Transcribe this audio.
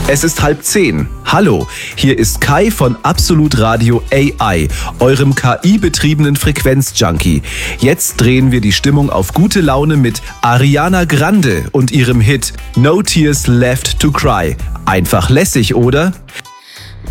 Es ist 9:30. Hallo, hier ist Kai von Absolut Radio AI, eurem KI-betriebenen Frequenzjunkie. Jetzt drehen wir die Stimmung auf gute Laune mit Ariana Grande und ihrem Hit No Tears Left to Cry. Einfach lässig, oder?